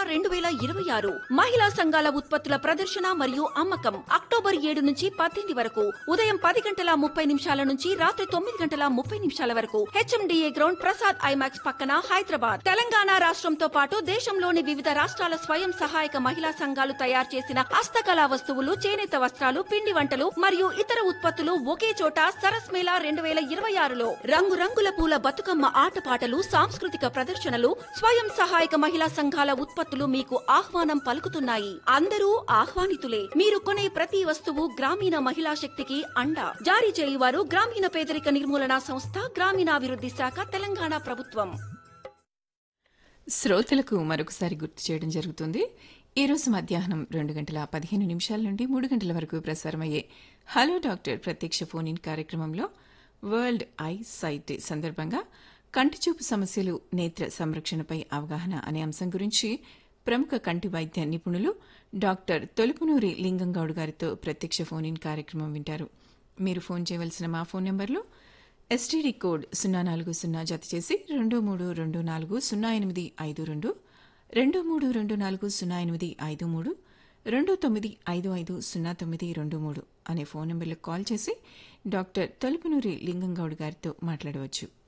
2026 మహిళా సంఘాల ఉత్పత్తుల ప్రదర్శన మరియు అమ్మకం అక్టోబర్ 7 నుంచి 18 వరకు ఉదయం 10:30 నుంచి రాత్రి 9:30 వరకు హెచ్ఎండిఏ గ్రౌండ్ ప్రసాద్ ఐమాక్స్ పక్కన హైదరాబాద్. తెలంగాణ రాష్ట్రంతో పాటు దేశంలోని వివిధ రాష్ట్రాల స్వయం సహాయక మహిళా సంఘాలు తయారు చేసిన హస్తకళా వస్తువులు, చేనేత వస్త్రాలు, పిండి వంటలు మరియు ఇతర ఉత్పత్తులు ఒకే చోట సరస్ మేళా 2026లో రంగురంగుల పూల బతుకమ్మ ఆటపాటలు, సాంస్కృతిక ప్రదర్శనలు, స్వయం సహాయక మహిళా సంఘాల ఉత్పత్తులు మీకు ఆహ్వానం పలుకుతున్నాయి. అందరూ ఆహ్వానితులే. మీరు కొనే ప్రతి వస్తువు గ్రామీణ మహిళా శక్తికి అండ. జారీ చేయువారు గ్రామీణ పేదరిక నిర్మూలన సంస్థ, గ్రామీణాభివృద్ధి శాఖ, తెలంగాణ ప్రభుత్వం. శ్రోతలకు మరొకసారి గుర్తు చేయడం జరుగుతుంది. ఈ రోజు మధ్యాహ్నం 2:15 నుండి 3 వరకు ప్రసారమయ్యే హలో డాక్టర్ ప్రత్యక్ష ఫోన్ ఇన్ కార్యక్రమంలో వరల్డ్ ఐ సైట్ డే సందర్భంగా కంటిచూపు సమస్యలు, నేత్ర సంరక్షణపై అవగాహన అనే అంశం గురించి ప్రముఖ కంటి వైద్య నిపుణులు డాక్టర్ తొలుపునూరి లింగంగౌడ్ గారితో ప్రత్యక్ష ఫోన్ ఇన్ కార్యక్రమం వింటారు. మీరు ఫోన్ చేయవలసిన మా ఫోన్ నంబర్లు ఎస్టీడీ కోడ్ 040 జత చేసి 23240852, 23240853, 29550923 అనే ఫోన్ నంబర్లకు కాల్ చేసి డాక్టర్ తలుపునూరి లింగంగౌడ్ గారితో మాట్లాడవచ్చు.